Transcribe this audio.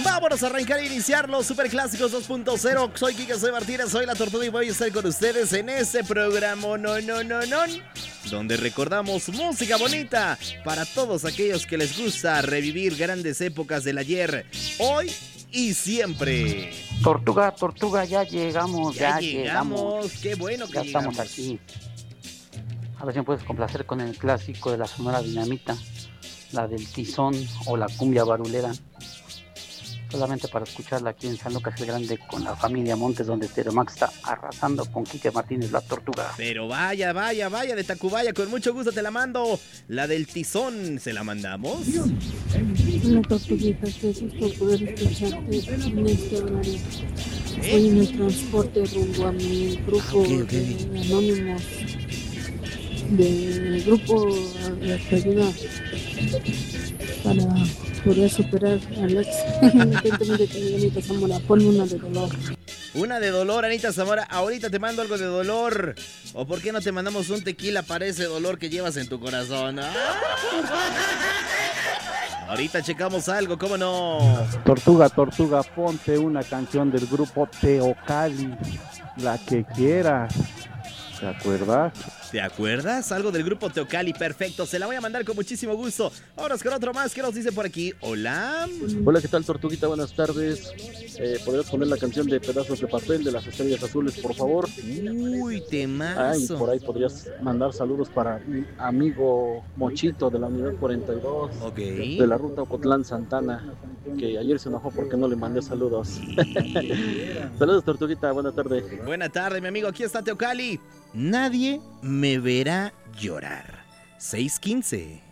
Vámonos a arrancar e iniciar los Superclásicos 2.0. Soy Quique, soy Martínez, soy La Tortuga y voy a estar con ustedes en este programa donde recordamos música bonita para todos aquellos que les gusta revivir grandes épocas del ayer, hoy y siempre. Tortuga, ya llegamos, Ya llegamos. Qué bueno que ya llegamos. estamos aquí. A ver si me puedes complacer con el clásico de la Sonora Dinamita, la del Tizón o la cumbia barulera. Solamente para escucharla aquí en San Lucas el Grande con la familia Montes, donde Telemax está arrasando con Quique Martínez, La Tortuga. Pero vaya, de Tacubaya, con mucho gusto te la mando. La del Tizón, ¿se la mandamos? Hola Tortuguita, qué gusto poder escucharte en este horario. Estoy en el transporte rumbo a mi grupo de anónimos, del grupo que ayuda para poder superar al ex. Independientemente de Anita Zamora, ponme una de dolor. Una de dolor, Anita Zamora. Ahorita te mando algo de dolor. ¿O por qué no te mandamos un tequila para ese dolor que llevas en tu corazón? ¿Ah? Ahorita checamos algo, ¿cómo no? Tortuga, ponte una canción del grupo Teocali, la que quieras. ¿Te acuerdas? ¿Te acuerdas? Algo del grupo Teocali, perfecto. Se la voy a mandar con muchísimo gusto. Vámonos con otro más. ¿Qué nos dice por aquí? Hola. Hola, ¿qué tal, Tortuguita? Buenas tardes. ¿Podrías poner la canción de Pedazos de Papel de las Estrellas Azules, por favor? Uy, temazo. Ah, y por ahí podrías mandar saludos para mi amigo Mochito de la Unidad 42, Ok. de la ruta Ocotlán-Santana, que ayer se enojó porque no le mandé saludos. Saludos, Tortuguita, buena tarde. Buena tarde, mi amigo. Aquí está Teocali. Nadie me verá llorar. 6:15.